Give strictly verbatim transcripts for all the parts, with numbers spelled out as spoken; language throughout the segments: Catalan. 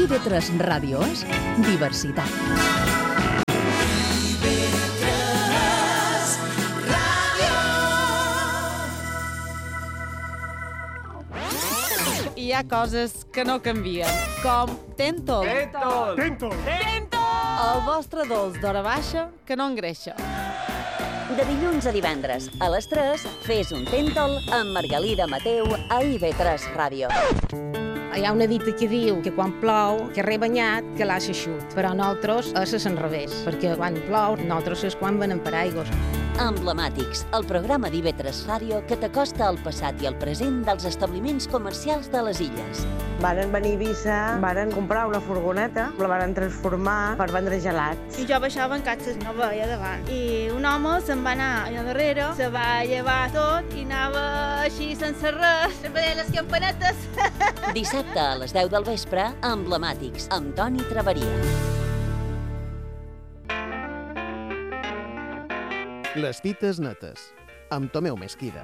I V tres Ràdio és diversitat. Hi ha coses que no canvien, com Tentol. Tentol! Tentol! Tentol! El vostre dolç d'hora baixa que no engreixa. De dilluns a divendres, a les tres, fes un Tentol amb Margalida Mateu a I V tres Ràdio. Hi ha una dita que diu que quan plou, que rebanyat, que l'ha eixut. Però nosaltres és al revés, perquè quan plou, nosaltres és quan venen paraigües. Emblemàtics, el programa d'I V tres Ràdio que t'acosta al passat i al present dels establiments comercials de les illes. Varen venir a Eivissa, varen comprar una furgoneta, la varen transformar per vendre gelats. I jo baixava en catxes, no veia davant. I un home se'n va anar allà darrere, se va llevar tot i anava així sense res, sempre deia les campanetes. Dissabte a les deu del vespre, Emblemàtics, amb Toni Traveria. Les fites netes, amb Tomeu Mesquida.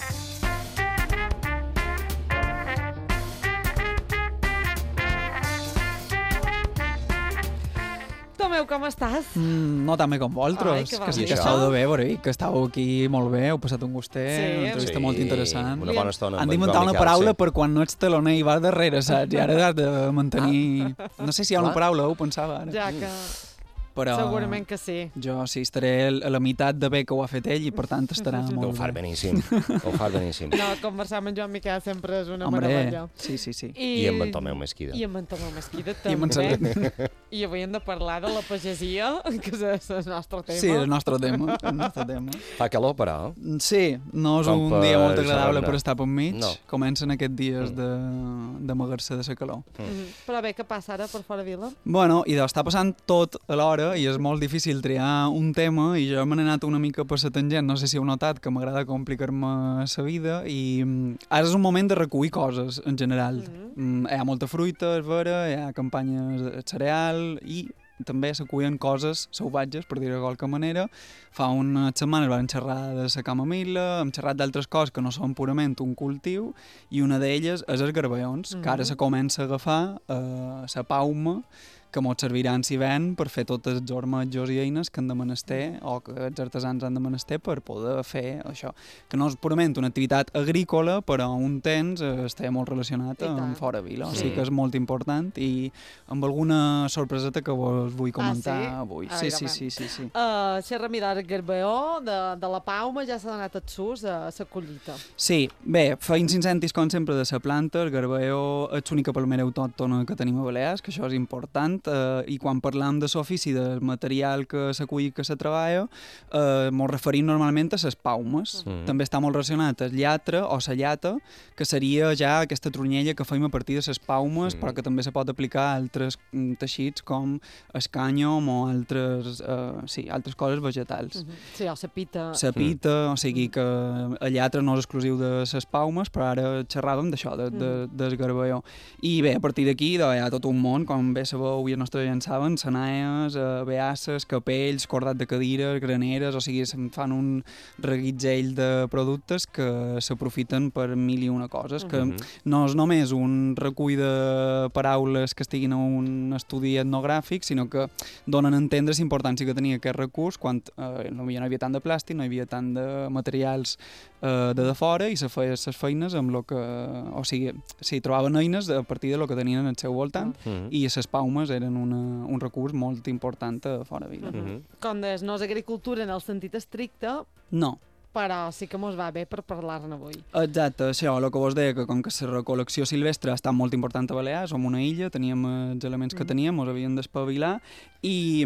Tomeu, com estàs? Mm, no tan bé com vosaltres, Ai, que que sí bé. que I estàu això? de bé, veure, que estàu aquí molt bé, heu passat un gustet, Sí. una entrevista Sí, molt interessant. una bona estona amb Han en d'inventar Joan una Miquel, paraula sí. per quan no ets teloner i vas darrere, saps? I ara has de mantenir... No sé si hi ha una Clar. paraula, ho pensava ara. Ja que... Però Segurament que sí. jo sí estaré a la meitat de bé que ho ha fet ell i per tant estarà molt Ho fa bé. beníssim, ho fa beníssim. No, conversar amb en Joan Miquel sempre és una Hombre, meravella. sí, sí, sí. I amb en Tomeu Mesquida. I amb en Tomeu Mesquida I amb en també. Salut. I avui hem de parlar de la pagesia, que és el nostre tema. Sí, el nostre tema, el nostre tema. Fa calor, però. Sí, no és Com un per dia molt agradable xerrar-ne. per estar per mig. No. Comencen aquests dies Mm. de, de magar-se de la calor. Mhm. Però bé, què passa ara per fora vila? Bueno, i està passant tot alhora i és molt difícil triar un tema i jo me n'he anat una mica per la tangent, no sé si heu notat que m'agrada complicar-me la vida i mm, ara és un moment de recollir coses en general. Mm, hi ha molta fruita, és vera, hi ha campanyes de cereal i també s'acullen coses salvatges, per dir-ho de qualque manera. Fa unes setmanes vam xerrar de la camamil·la, hem xerrat d'altres coses que no són purament un cultiu i una d'elles és els garballons, que ara se comença a agafar eh, la pauma que mos serviran si ven per fer tots els ormetjos i eines que han de menester o que els artesans han de menester per poder fer això. Que no és purament una activitat agrícola, però un temps eh, està molt relacionat amb fora vila. O sigui que és molt important i amb alguna sorpreseta que vos vull comentar Ah, sí? avui. Ai, Sí, sí, home. sí, sí, sí. Uh, Xerra mirar el garbeó de, de la Pauma ja s'ha donat el sus a la collita. Sí, bé, feim cincentis com sempre de la planta, el garbeó és l'única palmera autòctona que tenim a Balears, que això és important, eh, i quan parlam de l'ofici del material que s'acull que se treballa, eh, mos referim normalment a les paumes. Mm. També està molt relacionat el llatre o la llata, que seria ja aquesta tronyella que feim a partir de les paumes, Mm. però que també se pot aplicar a altres mm, teixits com el cànyom o altres, eh, sí, altres coses vegetals. Mhm. Sí, o la pita. La pita, o sigui que el llatre no és exclusiu de les paumes, però ara xerràvem d'això, de, de, del garballó. I bé, a partir d'aquí hi ha tot un món, com bé sabeu i els nostres gent saben, sanaes, eh, beasses, capells, cordat de cadires, graneres, o sigui, se'n fan un reguitzell de productes que s'aprofiten per mil i una coses, que Mhm. no és només un recull de paraules que estiguin a un estudi etnogràfic, sinó que donen a entendre la importància que tenia aquest recurs quan eh, no, hi havia, no hi havia tant de plàstic, no hi havia tant de materials eh, de de fora i se feien les feines amb lo que... O sigui, sí, trobaven eines a partir de lo que tenien al seu voltant Mhm. i les paumes eren una, un recurs molt important a fora vila. Mhm. Com des, no és agricultura en el sentit estricte, No, però sí que mos va bé per parlar-ne avui. exacte, això, el que vos deia, que com que la recol·lecció silvestre ha estat molt important a Balears, som una illa, teníem els elements que teníem, ens havien d'espavilar, i,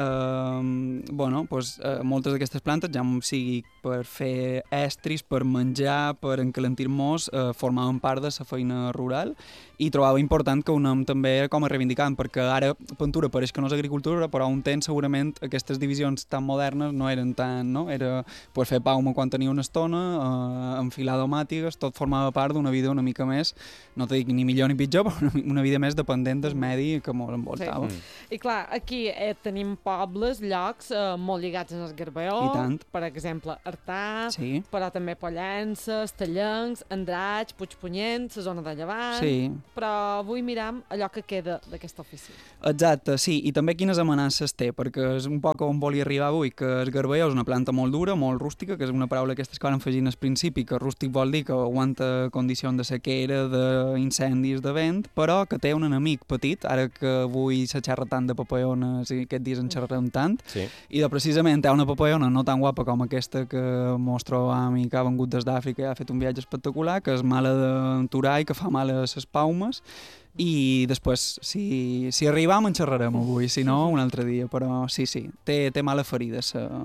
eh, bueno, pues, eh, moltes d'aquestes plantes, ja sigui per fer estris, per menjar, per encalentir-nos, eh, formaven part de la feina rural, i trobava important que ho anem també com a reivindicant, perquè ara pintura pareix que no és agricultura, però un temps segurament aquestes divisions tan modernes no eren tan, no? Era pues, fer pauma quan tenia una estona, eh, enfilar domàtigues, tot formava part d'una vida una mica més, no te dic ni millor ni pitjor, però una, una vida més dependent del medi que ens envoltava. Sí. I clar, aquí aquí eh, tenim pobles, llocs eh, molt lligats al Garbeó. I tant. Per exemple, Artà, Sí. però també Pollença, Estellencs, Andratx, Puigpunyent, la zona de Llevant... Sí. Però avui miram allò que queda d'aquesta oficina. Exacte, sí, i també quines amenaces té, perquè és un poc on volia arribar avui, que el Garbeó és una planta molt dura, molt rústica, que és una paraula aquestes que van afegint al principi, que rústic vol dir que aguanta condicions de sequera, d'incendis, de vent, però que té un enemic petit, ara que avui se xerra tant de papaiones i aquests dies en xerrarem tant, Sí. i de precisament hi ha una papaiona no tan guapa com aquesta que mos trobam i que ha vengut des d'Àfrica i ha fet un viatge espectacular, que és mala de Torà i que fa mal a les paumes, i després, si, si arribam en xerrarem avui, si no, un altre dia, però sí, sí, té, té mala ferida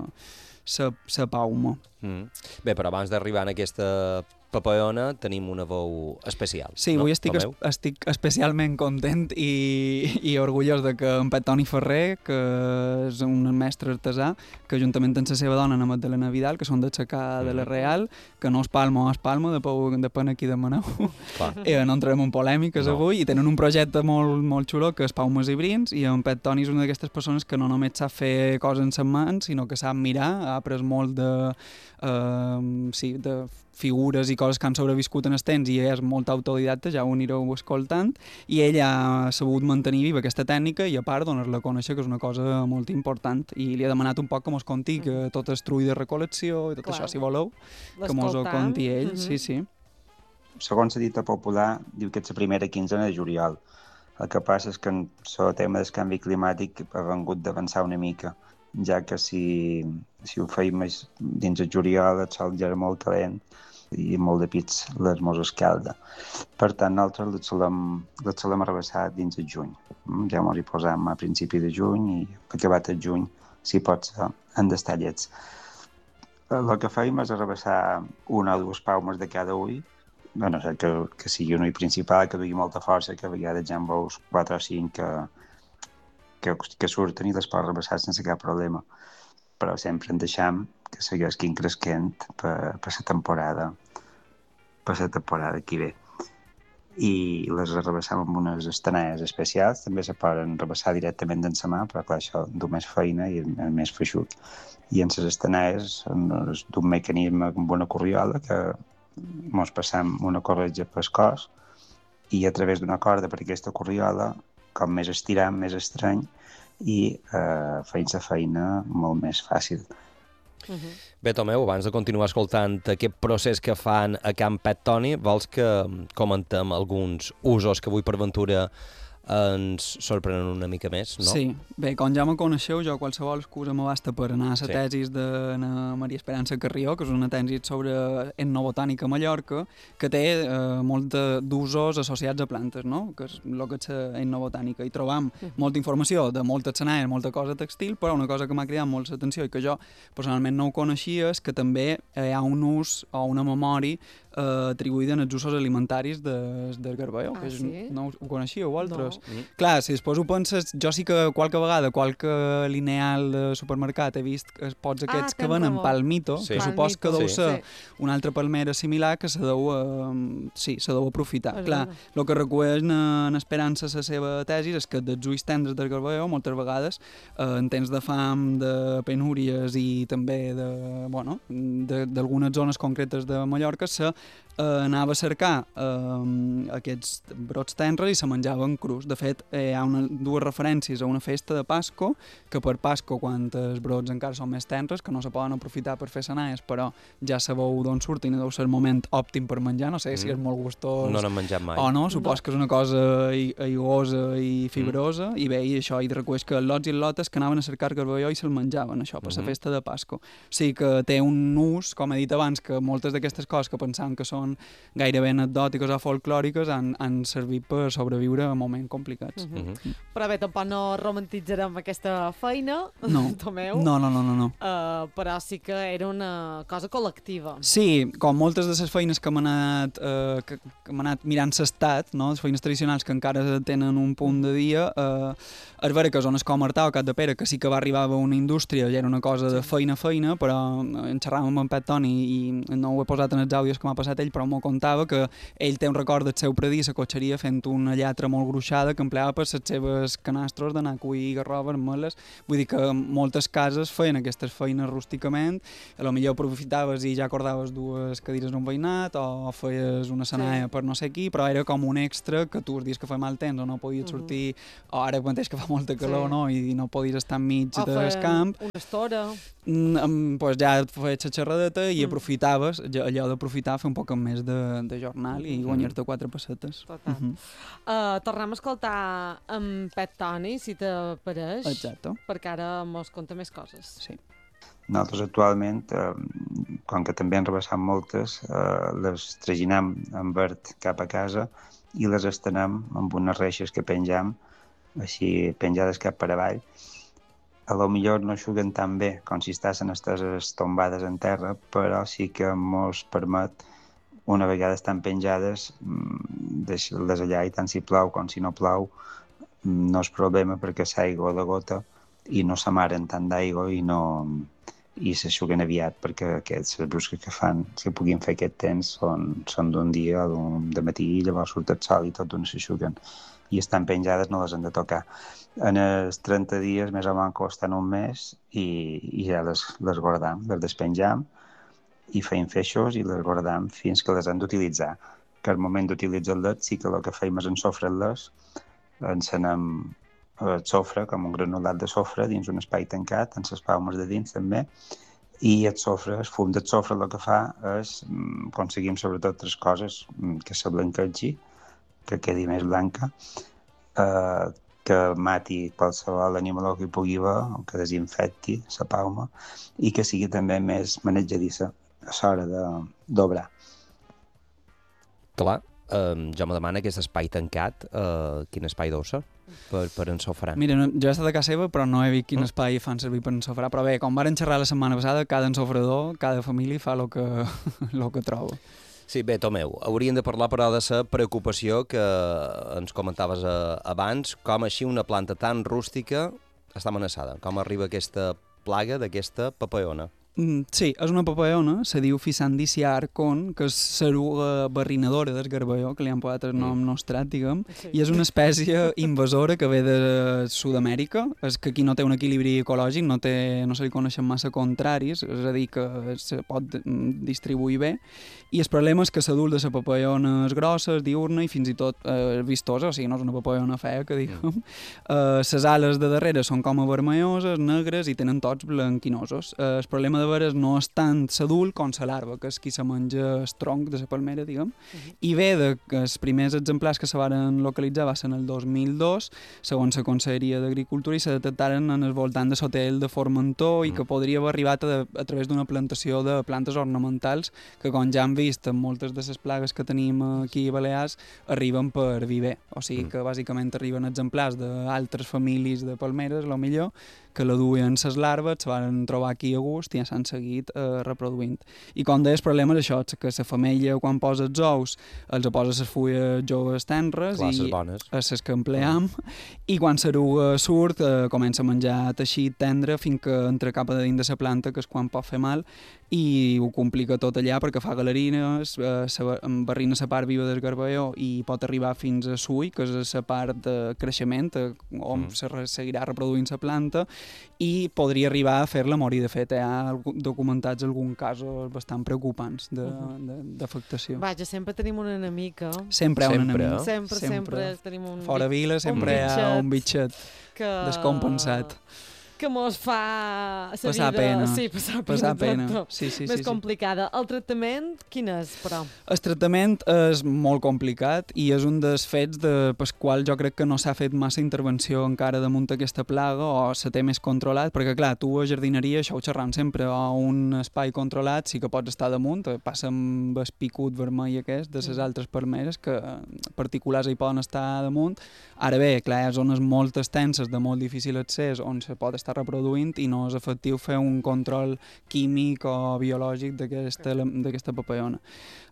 la pauma. Mm. Bé, però abans d'arribar en aquesta papaiona tenim una veu especial. Sí, no? avui estic, es, Tomeu? estic especialment content i, i orgullós de que en Pep Toni Ferrer, que és un mestre artesà, que juntament amb la seva dona, Ana Magdalena Vidal, que són d'aixecar de la Real, que no es palma o es palma, depèn, depèn a qui demaneu. Eh, no entrarem en polèmiques No. avui, i tenen un projecte molt, molt xulo, que és Paumes i Brins, i en Pep Toni és una d'aquestes persones que no només sap fer coses en ses mans, sinó que sap mirar, ha après molt de, eh, sí, de figures i coses que han sobreviscut en el temps i és molt autodidacta, ja ho anireu escoltant, i ell ha sabut mantenir viva aquesta tècnica i a part donar-la a conèixer, que és una cosa molt important, i li ha demanat un poc que mos conti que tot és trull de recol·lecció i tot Clar. això, si voleu, que mos ho L'escoltam. conti ell, Mhm. sí, sí. Segons la dita popular, diu que és la primera quinzena de juliol. El que passa és que en el tema del canvi climàtic ha vengut d'avançar una mica, ja que si, si ho feim més dins el juliol el sol ja era molt calent i molt de pits les mos escalda. Per tant, nosaltres les solem, les solem arrabassar dins el juny. Ja mos hi posam a principi de juny i acabat el juny, si pot ser, en destallets. El que feim és arrabassar una o dues paumes de cada ull, a no ser que, que sigui un ull principal, que dugui molta força, que a vegades ja en veus quatre o cinc que, que, que surten i les pots arrabassar sense cap problema. Però sempre en deixam que segueixin creixent per, per la temporada, per la temporada que ve. I les arrabassam amb unes estanalles especials, també se poden arrabassar directament en la mà, però clar, això du més feina i és més feixut. I en les estanalles d'un mecanisme amb una corriola que mos passam una corretja pel cos i a través d'una corda per aquesta corriola, com més estiram, més estrany, i eh, feim la feina molt més fàcil. Uh-huh. Bé, Tomeu, abans de continuar escoltant aquest procés que fan a Can Pep Toni, vols que comentem alguns usos que avui per ventura ens sorprenen una mica més, no? Sí, bé, com ja me coneixeu, jo qualsevol excusa me basta per anar a la Sí. tesis de na Maria Esperança Carrió, que és una tesi sobre etnobotànica a Mallorca, que té eh, molt d'usos associats a plantes, no? Que és el que és etnobotànica. I trobam Mhm. molta informació de molta escenària, molta cosa textil, però una cosa que m'ha cridat molt l'atenció i que jo personalment no ho coneixia és que també hi ha un ús o una memòria eh, atribuïda als usos alimentaris de, del Garbeó, Ah, que és, sí? no ho coneixíeu vosaltres? No. Mm. Clar, si després ho penses, jo sí que qualque vegada, qualque lineal de supermercat he vist que pots aquests Ah, que tens venen raó. palmito, Sí. que supos que deu Sí. ser Sí. una altra palmera similar que se deu, eh, sí, se deu aprofitar. És Clar, vera. el que recull en, en Esperança la seva tesi és que dels ulls tendres del Garbeó, moltes vegades, eh, en temps de fam, de penúries i també de, bueno, de- d'algunes zones concretes de Mallorca, se eh, anava a cercar eh, aquests brots tendres i se menjaven crus. De fet, eh, hi ha una, dues referències a una festa de Pasco, que per Pasco, quan els brots encara són més tendres, que no se poden aprofitar per fer sanaies, però ja sabeu d'on surtin i deu ser el moment òptim per menjar, no sé si Mm. és molt gustós No n'hem menjat mai. o no, supos No. que és una cosa ai- aiguosa i fibrosa, i bé, i això, i recueix que els lots i els lotes que anaven a cercar Garbeó i se'l menjaven, això, per la Mhm. festa de Pasco. O sigui que té un ús, com he dit abans, que moltes d'aquestes coses que pensàvem que són gairebé anecdòtiques o folclòriques han, han servit per sobreviure a moments complicats. Mhm. Mhm. Però bé, tampoc no romantitzarem aquesta feina, No. Tomeu, No, no, no, no, no. uh, però sí que era una cosa col·lectiva. Sí, com moltes de les feines que hem anat, eh, que, que hem anat mirant l'estat, no? Les feines tradicionals que encara tenen un punt de dia, eh, és vera que zones com Artà o Capdepera, que sí que va arribar a una indústria i era una cosa de feina a feina, però en xerràvem amb en Pep Toni i no ho he posat en els àudios que m'ha passat ell, però m'ho contava que ell té un record del seu predí a cotxeria fent una lletra molt gruixada que empleava per les seves canastres d'anar a cuir garroves, meles. Vull dir que moltes cases feien aquestes feines rústicament, a lo millor aprofitaves i ja acordaves dues cadires d'un veïnat o feies una senaia sí. per no sé qui, però era com un extra que tu els dies que feia mal temps o no podies uh-huh. sortir, o ara mateix que fa molta calor sí. no? I no podies estar enmig o del camp. Una estora. Mm, pues ja feies la xerradeta i mm. aprofitaves, allò d'aprofitar fer un poc més de, de jornal i guanyar-te quatre pessetes. Total. Uh-huh. uh, tornem a escoltar en Pet Toni, si t'apareix. Exacte. Perquè ara mos conta més coses. Sí. Nosaltres actualment, eh, com que també han rebassat moltes, eh, les traginam en verd cap a casa i les estenem amb unes reixes que penjam, així penjades cap per avall. A lo millor no xuguen tan bé com si estaven esteses tombades en terra, però sí que mos permet, una vegada estan penjades, deixar-les allà i tant si plou com si no plou, no és problema perquè s'aigua de gota i no s'amaren tant d'aigua i no i s'aixuguen aviat perquè aquests, les brusques que fan, que puguin fer aquest temps, són, són d'un dia o d'un de matí i llavors surt el sol i tot d'on s'aixuguen. I estan penjades, no les han de tocar. En els trenta dies, més o menys, costen un mes i, i ja les, les guardam, les despenjam i feim feixos i les guardam fins que les han d'utilitzar. Que al moment d'utilitzar-les sí que el que feim és ensofre-les, encenem el sofre, com un granulat de sofre, dins un espai tancat, amb les palmes de dins també, i el sofre, el fum del sofre el que fa és, aconseguim sobretot tres coses, que se blanquegi, que quedi més blanca, eh, que mati qualsevol animal que hi pugui haver, o que desinfecti la palma, i que sigui també més manejadissa a l'hora d'obrar. Clar, eh, jo me demano aquest espai tancat, eh, quin espai deu ser per, per ensofrar. Mira, no, jo he estat a casa seva, però no he vist quin espai fan servir per ensofrar, però bé, com varen xerrar la setmana passada, cada ensofrador, cada família fa el que, lo que troba. Sí, bé, Tomeu, hauríem de parlar, però, de la preocupació que ens comentaves abans, com així una planta tan rústica està amenaçada, com arriba aquesta plaga d'aquesta papaona. Mm, sí, és una papaona, se diu Fisandicia arcon, que és l'eruga barrinadora del garballó, que li han posat el nom mm. nostrat, diguem, sí. I és una espècie invasora que ve de Sud-amèrica, és que aquí no té un equilibri ecològic, no, té, no se li coneixen massa contraris, és a dir, que se pot distribuir bé, i el problema és que l'adult de la papaona és grossa, és diurna i fins i tot eh, vistosa, o sigui, no és una papaona fea, que diguem. Les eh, ales de darrere són com a vermelloses, negres i tenen tots blanquinosos. Eh, el problema de veres no és tant l'adult com la larva, que és qui se menja el tronc de la palmera, diguem, uh-huh. I ve de que els primers exemplars que se van localitzar va ser en el dos mil dos, segons la Conselleria d'Agricultura, i se detectaren en el voltant de l'hotel de Formentor, uh-huh. I que podria haver arribat a, a través d'una plantació de plantes ornamentals, que com ja hem vist en moltes de les plagues que tenim aquí a Balears, arriben per viver, o sigui que bàsicament arriben exemplars d'altres famílies de palmeres, lo millor, que la duien les larves, se van trobar aquí a gust i ja s'han seguit eh, reproduint. I com deia, el problema és això, que la femella quan posa els ous els posa les fulles joves tenres clar, i bones. A les que empleam, i quan l'eruga surt eh, comença a menjar teixit tendre fins que entra cap a dins de la planta, que és quan pot fer mal, i ho complica tot allà perquè fa galerines, eh, barrina la part viva del garballó i pot arribar fins a sull, que és la part de creixement eh, on mm. se seguirà reproduint la planta, i podria arribar a fer-la morir. De fet, hi ha documentats alguns casos bastant preocupants d'afectació. Vaja, sempre tenim una enemica. Sempre hi ha un enemic. Sempre, sempre, sempre tenim un... Fora vila sempre hi ha un bitxet que... descompensat. Que mos fa la passar vida... Pena. Sí, passar, passar pena. pena. Sí, sí, més sí, complicada. Sí. El tractament, quin és, però? El tractament és molt complicat i és un dels fets de, per qual jo crec que no s'ha fet massa intervenció encara damunt aquesta plaga o se té més controlat, perquè clar, tu a jardineria, això ho xerram sempre, a un espai controlat sí que pots estar damunt, passa amb el picut vermell aquest de les mm. altres palmeres que particulars hi poden estar damunt. Ara bé, clar, hi ha zones molt extenses de molt difícil accés on se pot estar reproduint i no és efectiu fer un control químic o biològic d'aquesta papallona.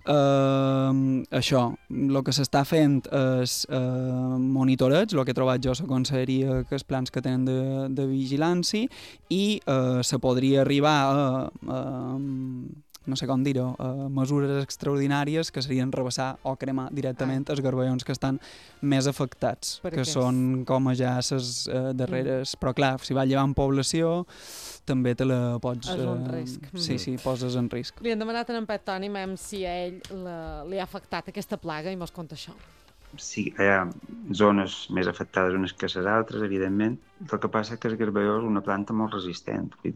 Uh, això, el que s'està fent és uh, monitoreig, el que he trobat jo a la conselleria, que els plans que tenen de, de vigilància, i uh, se podria arribar a, a no sé com dir-ho, uh, mesures extraordinàries que serien rebassar o cremar directament ah. els garballons que estan més afectats, per que què? Són com ja les uh, darreres... Mm. Però clar, si va llevant població, també te la pots... És un risc. Uh, sí, sí, poses en risc. Li hem demanat a en Pep Tònim si a ell la, li ha afectat aquesta plaga i mos conta això. Sí, hi ha zones més afectades unes que les altres, evidentment. El que passa és que el garballó és una planta molt resistent. Vull